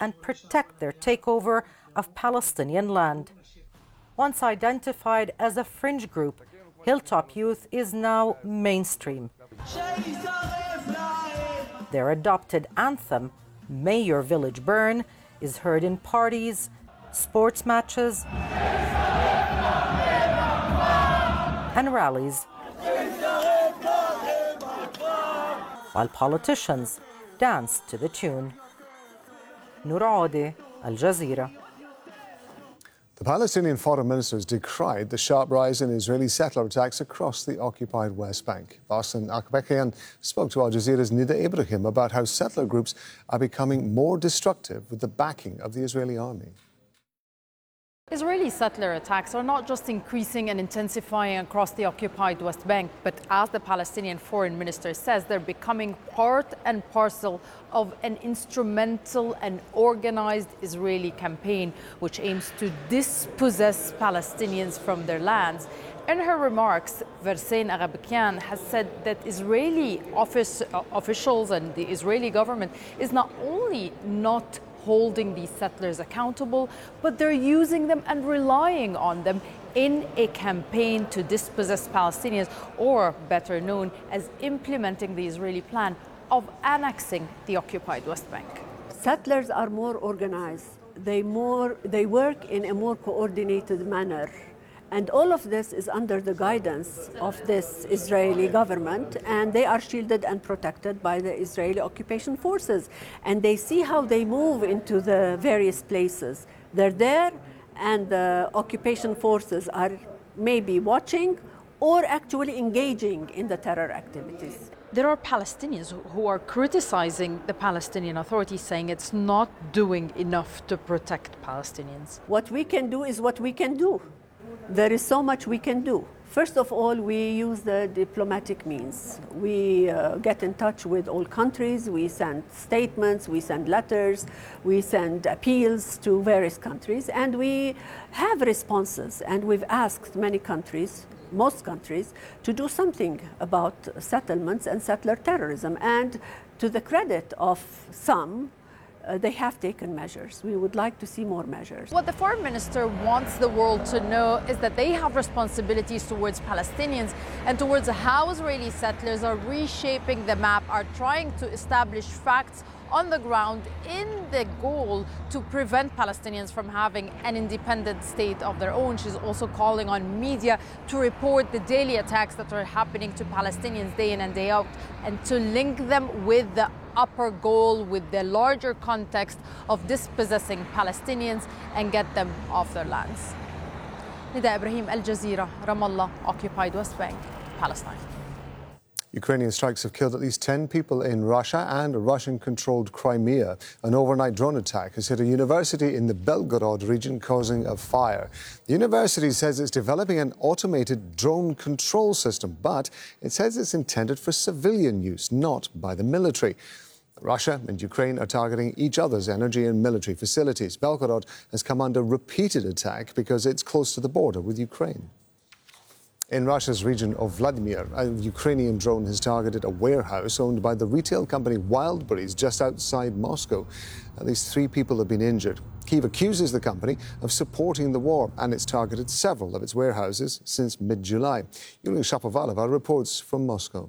and protect their takeover of Palestinian land. Once identified as a fringe group, Hilltop Youth is now mainstream. Their adopted anthem, May Your Village Burn, is heard in parties, sports matches, and rallies, while politicians dance to the tune. Noor Audi, Al Jazeera. The Palestinian foreign ministers decried the sharp rise in Israeli settler attacks across the occupied West Bank. Bassem Akbekian spoke to Al Jazeera's Nida Ibrahim about how settler groups are becoming more destructive with the backing of the Israeli army. Israeli settler attacks are not just increasing and intensifying across the occupied West Bank, but as the Palestinian foreign minister says, they're becoming part and parcel of an instrumental and organized Israeli campaign which aims to dispossess Palestinians from their lands. In her remarks, Bassem Akbekian has said that Israeli officials and the Israeli government is not only not holding these settlers accountable, but they're using them and relying on them in a campaign to dispossess Palestinians, or better known as implementing the Israeli plan of annexing the occupied West Bank. Settlers are more organized. They work in a more coordinated manner. And all of this is under the guidance of this Israeli government, and they are shielded and protected by the Israeli occupation forces. And they see how they move into the various places. They're there, and the occupation forces are maybe watching or actually engaging in the terror activities. There are Palestinians who are criticizing the Palestinian authorities, saying it's not doing enough to protect Palestinians. What we can do is what we can do. There is so much we can do. First of all, we use the diplomatic means. We get in touch with all countries, we send statements, we send letters, we send appeals to various countries, and we have responses. And we've asked many countries, most countries, to do something about settlements and settler terrorism. And to the credit of some, they have taken measures. We would like to see more measures. What the foreign minister wants the world to know is that they have responsibilities towards Palestinians and towards how Israeli settlers are reshaping the map, are trying to establish facts on the ground in the goal to prevent Palestinians from having an independent state of their own. She's also calling on media to report the daily attacks that are happening to Palestinians day in and day out, and to link them with the upper goal, with the larger context of dispossessing Palestinians and get them off their lands. Nida Ibrahim, Al Jazeera, Ramallah, occupied West Bank, Palestine. Ukrainian strikes have killed at least 10 people in Russia and Russian-controlled Crimea. An overnight drone attack has hit a university in the Belgorod region, causing a fire. The university says it's developing an automated drone control system, but it says it's intended for civilian use, not by the military. Russia and Ukraine are targeting each other's energy and military facilities. Belgorod has come under repeated attack because it's close to the border with Ukraine. In Russia's region of Vladimir, a Ukrainian drone has targeted a warehouse owned by the retail company Wildberries just outside Moscow. At least 3 people have been injured. Kyiv accuses the company of supporting the war, and it's targeted several of its warehouses since mid-July. Yulia Shapovalova reports from Moscow.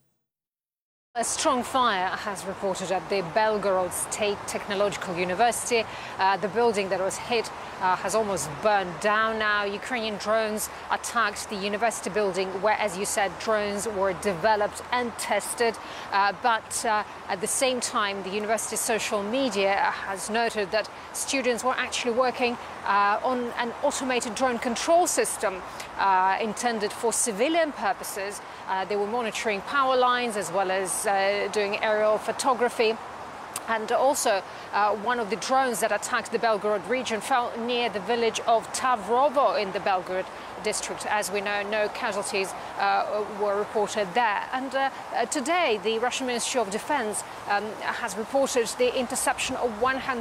A strong fire has reported at the Belgorod State Technological University. The building that was hit has almost burned down now. Ukrainian drones attacked the university building where, as you said, drones were developed and tested. But at the same time, the university's social media has noted that students were actually working on an automated drone control system intended for civilian purposes. They were monitoring power lines as well as doing aerial photography. And also, one of the drones that attacked the Belgorod region fell near the village of Tavrovo in the Belgorod district. As we know, no casualties were reported there. And today, the Russian Ministry of Defense has reported the interception of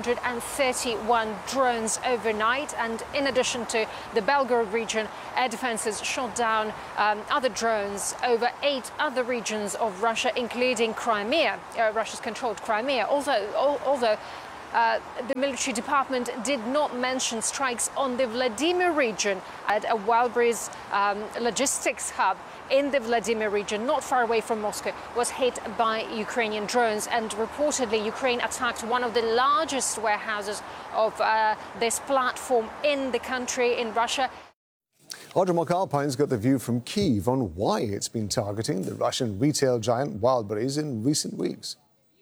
131 drones overnight. And in addition to the Belgorod region, air defenses shot down other drones over 8 other regions of Russia, including Crimea, Russia's controlled Crimea. Although The military department did not mention strikes on the Vladimir region at a Wildberries logistics hub in the Vladimir region, not far away from Moscow, was hit by Ukrainian drones. And reportedly, Ukraine attacked one of the largest warehouses of this platform in the country, in Russia. Audra McAlpine's got the view from Kyiv on why it's been targeting the Russian retail giant Wildberries in recent weeks.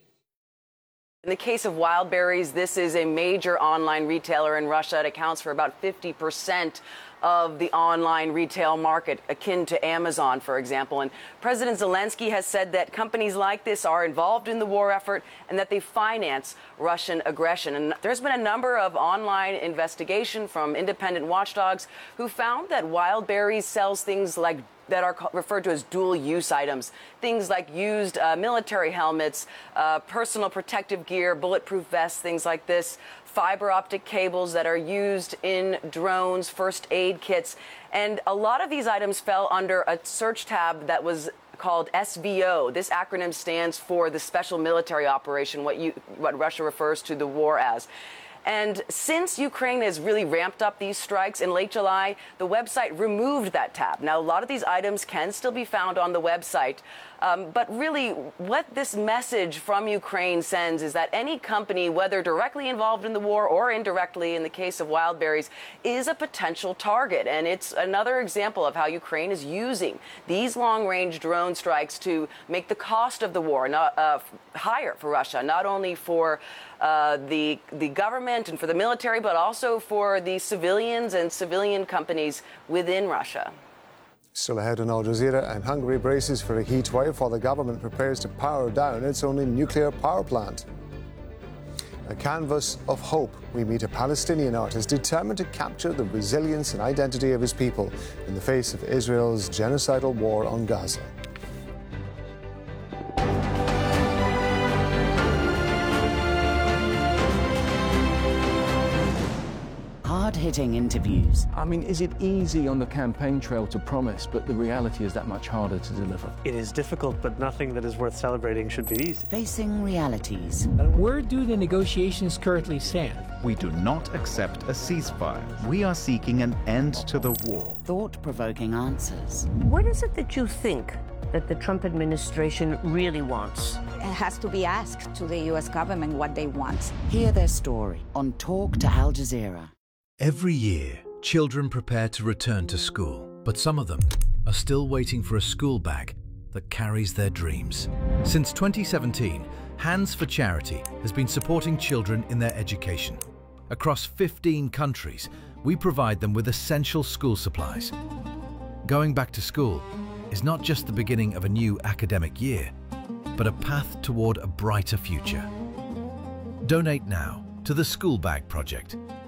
In the case of Wildberries, this is a major online retailer in Russia. It accounts for about 50% of the online retail market, akin to Amazon, for example. And President Zelensky has said that companies like this are involved in the war effort and that they finance Russian aggression. And there's been a number of online investigation from independent watchdogs who found that Wildberries sells things like that are referred to as dual-use items, things like used military helmets, personal protective gear, bulletproof vests, things like this, fiber optic cables that are used in drones, first aid kits. And a lot of these items fell under a search tab that was called SVO. This acronym stands for the Special Military Operation, what Russia refers to the war as. And since Ukraine has really ramped up these strikes in late July, the website removed that tab. Now, a lot of these items can still be found on the website. But really, what this message from Ukraine sends is that any company, whether directly involved in the war or indirectly, in the case of Wildberries, is a potential target. And it's another example of how Ukraine is using these long-range drone strikes to make the cost of the war higher for Russia, not only for the government and for the military, but also for the civilians and civilian companies within Russia. Still ahead on Al Jazeera, and Hungary braces for a heat wave while the government prepares to power down its only nuclear power plant. A canvas of hope, we meet a Palestinian artist determined to capture the resilience and identity of his people in the face of Israel's genocidal war on Gaza. Hard-hitting interviews. I mean, is it easy on the campaign trail to promise, but the reality is that much harder to deliver? It is difficult, but nothing that is worth celebrating should be easy. Facing realities. Where do the negotiations currently stand? We do not accept a ceasefire. We are seeking an end to the war. Thought-provoking answers. What is it that you think that the Trump administration really wants? It has to be asked to the U.S. government what they want. Hear their story on Talk to Al Jazeera. Every year, children prepare to return to school, but some of them are still waiting for a school bag that carries their dreams. Since 2017, Hands for Charity has been supporting children in their education. Across 15 countries, we provide them with essential school supplies. Going back to school is not just the beginning of a new academic year, but a path toward a brighter future. Donate now to the School Bag Project.